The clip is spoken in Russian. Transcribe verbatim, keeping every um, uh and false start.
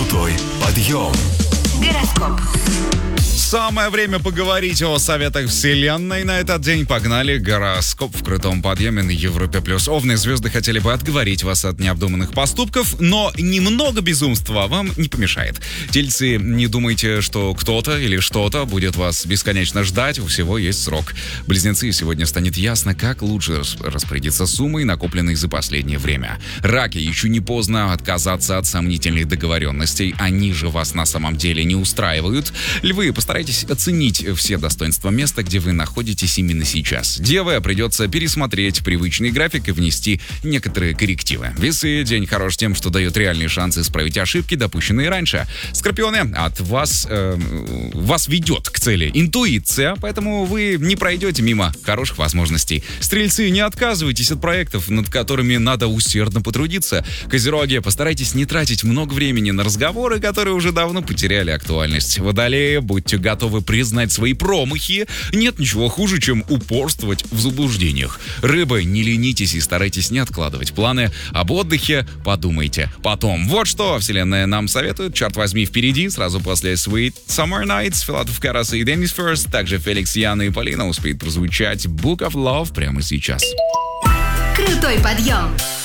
Крутой подъем. Гороскоп. Самое время поговорить о советах вселенной на этот день. Погнали. Гороскоп в крутом подъеме на Европе плюс. Овны, звезды хотели бы отговорить вас от необдуманных поступков, но немного безумства вам не помешает. Тельцы, не думайте, что кто-то или что-то будет вас бесконечно ждать. У всего есть срок. Близнецы, сегодня станет ясно, как лучше распорядиться суммой, накопленной за последнее время. Раки, еще не поздно отказаться от сомнительных договоренностей. Они же вас на самом деле не устраивают. Львы, постарайтесь оценить все достоинства места, где вы находитесь именно сейчас. Девы, придется пересмотреть привычный график и внести некоторые коррективы. Весы, день хорош тем, что дает реальные шансы исправить ошибки, допущенные раньше. Скорпионы, от вас, э, вас ведет к цели интуиция, поэтому вы не пройдете мимо хороших возможностей. Стрельцы, не отказывайтесь от проектов, над которыми надо усердно потрудиться. Козероги, постарайтесь не тратить много времени на разговоры, которые уже давно потеряли актуальность. Водолеи, будьте готовы признать свои промахи. Нет ничего хуже, чем упорствовать в заблуждениях. Рыбы, не ленитесь и старайтесь не откладывать планы. Об отдыхе подумайте потом. Вот что вселенная нам советует. Черт возьми, впереди, сразу после Sweet Summer Nights, Филатов Карас и Денис Ферст, также Феликс, Яна и Полина успеет прозвучать Book of Love прямо сейчас. Крутой подъем.